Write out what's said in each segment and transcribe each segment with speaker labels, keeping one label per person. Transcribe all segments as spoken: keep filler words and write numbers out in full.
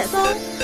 Speaker 1: 松。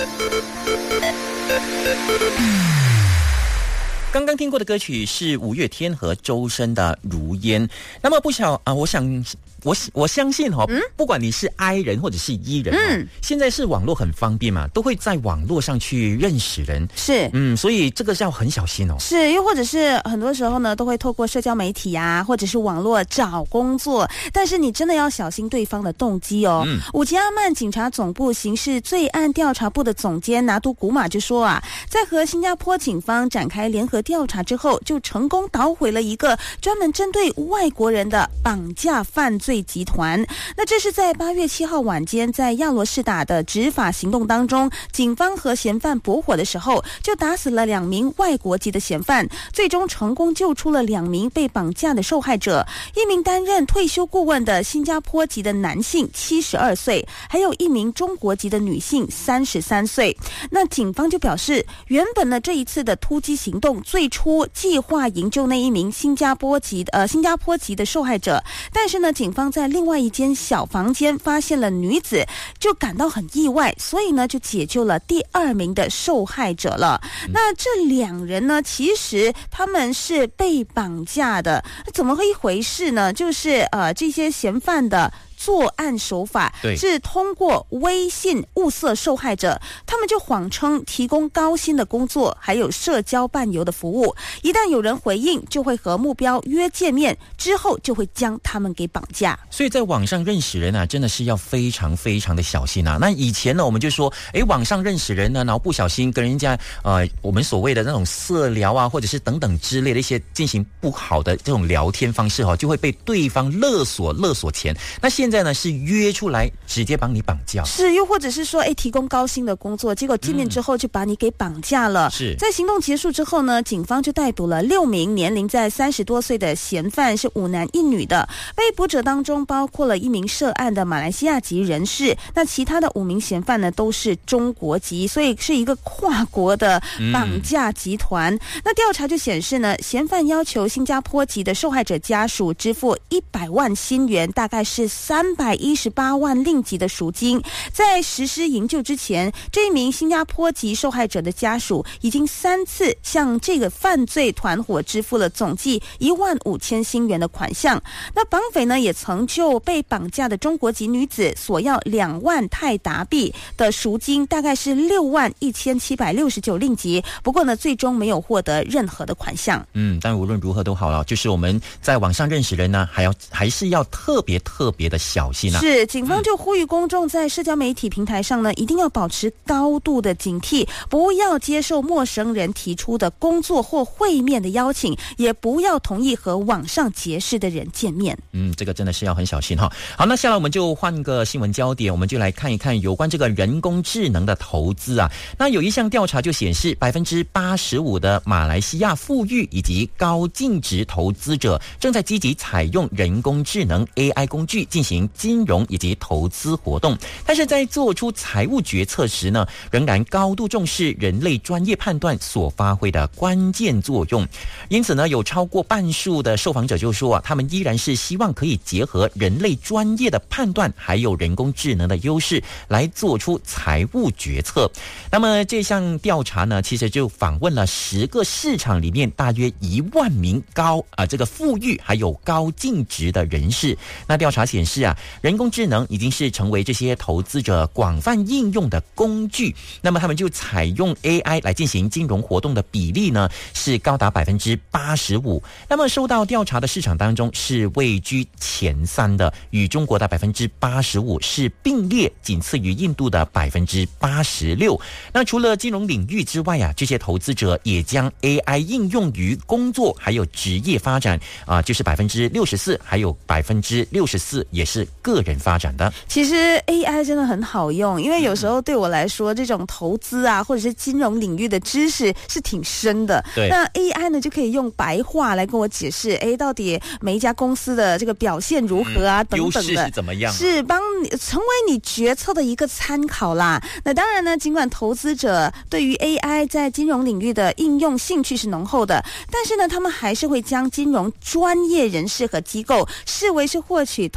Speaker 2: 刚刚听过的歌曲是五月天和周深的《如烟》。那么不晓啊、呃，我想我我相信哈、哦嗯，不管你是 I 人或者是 E 人、哦，嗯，现在是网络很方便嘛，都会在网络上去认识人，
Speaker 1: 是，
Speaker 2: 嗯，所以这个是要很小心哦。
Speaker 1: 是，又或者是很多时候呢，都会透过社交媒体啊，或者是网络找工作，但是你真的要小心对方的动机哦。嗯，五吉阿曼警察总部刑事罪案调查部的总监拿督古马就说啊，在和新加坡警方展开联合调查之后，就成功捣毁了一个专门针对外国人的绑架犯罪集团。那这是在八月七号晚间在亚罗士打的执法行动当中，警方和嫌犯搏火的时候，就打死了两名外国籍的嫌犯，最终成功救出了两名被绑架的受害者，一名担任退休顾问的新加坡籍的男性七十二岁，还有一名中国籍的女性三十三岁。那警方就表示，原本呢这一次的突击行动最初计划营救那一名新加坡籍呃新加坡籍的受害者，但是呢警方在另外一间小房间发现了女子，就感到很意外，所以呢就解救了第二名的受害者了。嗯、那这两人呢，其实他们是被绑架的，怎么会一回事呢？就是呃这些嫌犯的作案手法是通过微信物色受害者，他们就谎称提供高薪的工作，还有社交伴游的服务，一旦有人回应，就会和目标约见面，之后就会将他们给绑架。
Speaker 2: 所以在网上认识人啊，真的是要非常非常的小心啊。那以前呢，我们就说，诶，网上认识人呢，然后不小心跟人家呃，我们所谓的那种色聊啊，或者是等等之类的一些进行不好的这种聊天方式哈、哦，就会被对方勒索勒索钱。那现在呢是约出来直接帮你绑架，
Speaker 1: 是，又或者是说，哎，提供高薪的工作，结果见面之后就把你给绑架了。是、嗯，在行动结束之后呢，警方就逮捕了六名年龄在三十多岁的嫌犯，是五男一女的。被捕者当中包括了一名涉案的马来西亚籍人士，那其他的五名嫌犯呢都是中国籍，所以是一个跨国的绑架集团。嗯、那调查就显示呢，嫌犯要求新加坡籍的受害者家属支付一百万新元，大概是三百一十八万令吉的赎金。在实施营救之前，这一名新加坡籍受害者的家属已经三次向这个犯罪团伙支付了总计一万五千新元的款项。那绑匪呢，也曾就被绑架的中国籍女子索要两万泰达币的赎金，大概是六万一千七百六十九令吉。不过呢，最终没有获得任何的款项。
Speaker 2: 嗯，但无论如何都好了，就是我们在网上认识人呢，还要还是要特别特别的小心。
Speaker 1: 是，警方就呼吁公众在社交媒体平台上呢，一定要保持高度的警惕，不要接受陌生人提出的工作或会面的邀请，也不要同意和网上结识的人见面。
Speaker 2: 嗯，这个真的是要很小心哈。好，那下来我们就换个新闻焦点，我们就来看一看有关这个人工智能的投资啊。那有一项调查就显示，百分之八十五的马来西亚富裕以及高净值投资者正在积极采用人工智能 A I 工具进行金融以及投资活动，但是在做出财务决策时呢，仍然高度重视人类专业判断所发挥的关键作用。因此呢，有超过半数的受访者就说啊，他们依然是希望可以结合人类专业的判断还有人工智能的优势来做出财务决策。那么这项调查呢，其实就访问了十个市场里面大约一万名高啊、呃、这个富裕还有高净值的人士。那调查显示啊，人工智能已经是成为这些投资者广泛应用的工具，那么他们就采用 A I 来进行金融活动的比例呢，是高达百分之八十五。那么受到调查的市场当中是位居前三的，与中国的百分之八十五是并列，仅次于印度的百分之八十六。那除了金融领域之外啊，这些投资者也将 A I 应用于工作还有职业发展啊、呃，就是百分之六十四，还有百分之六十四也是个人发展的。
Speaker 1: 其实 A I 真的很好用，因为有时候对我来说，这种投资啊，或者是金融领域的知识是挺深的。
Speaker 2: 对，
Speaker 1: 那 A I 呢就可以用白话来跟我解释，哎，到底每一家公司的这个表现如何啊，嗯、等等的，
Speaker 2: 优势是怎么样、啊？
Speaker 1: 是帮你成为你决策的一个参考啦。那当然呢，尽管投资者对于 A I 在金融领域的应用兴趣是浓厚的，但是呢，他们还是会将金融专业人士和机构视为是获取投资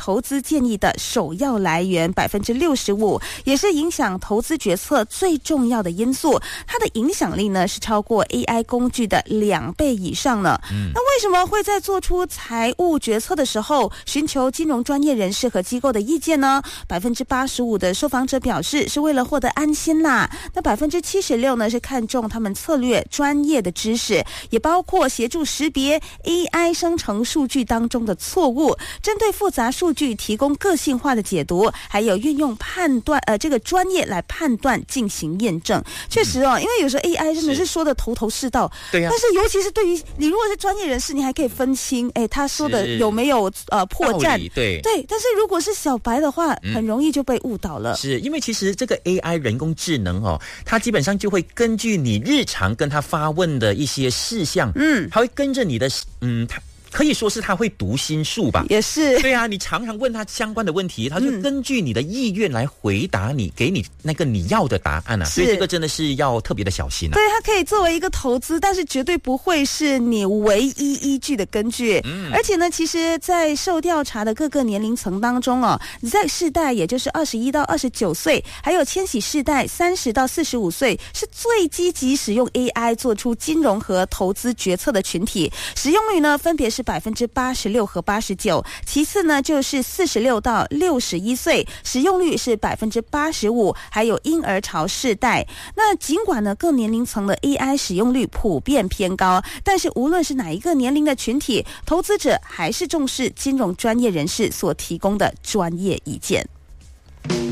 Speaker 1: 建议的首要来源百分之六十五，也是影响投资决策最重要的因素。它的影响力呢是超过 A I 工具的两倍以上呢。嗯，那为什么会在做出财务决策的时候寻求金融专业人士和机构的意见呢？百分之八十五的受访者表示是为了获得安心啦。那百分之七十六呢是看重他们策略专业的知识，也包括协助识别 A I 生成数据当中的错误，针对复杂数据提供个性化的解读，还有运用判断呃这个专业来判断进行验证。确实哦，因为有时候 A I 真的是说的头头是道，
Speaker 2: 对呀、啊。
Speaker 1: 但是尤其是对于你如果是专业人士，你还可以分清，哎，他说的有没有呃破绽？
Speaker 2: 对
Speaker 1: 对，但是如果是小白的话，很容易就被误导了。
Speaker 2: 嗯、是因为其实这个 A I 人工智能哦，它基本上就会根据你日常跟它发问的一些事项，嗯，它会跟着你的，嗯，它。可以说是他会读心术吧，
Speaker 1: 也是
Speaker 2: 对啊，你常常问他相关的问题，他就根据你的意愿来回答你，嗯、给你那个你要的答案啊，所以这个真的是要特别的小心啊。
Speaker 1: 对，它可以作为一个投资，但是绝对不会是你唯一依据的根据。嗯，而且呢，其实，在受调查的各个年龄层当中哦 ，Z 世代也就是二十一到二十九岁，还有千禧世代三十到四十五岁，是最积极使用 A I 做出金融和投资决策的群体，使用率呢分别是。是百分之八十六和八十九，其次呢就是四十六到六十一岁，使用率是百分之八十五，还有婴儿潮世代。那尽管呢各年龄层的 A I 使用率普遍偏高，但是无论是哪一个年龄的群体，投资者还是重视金融专业人士所提供的专业意见。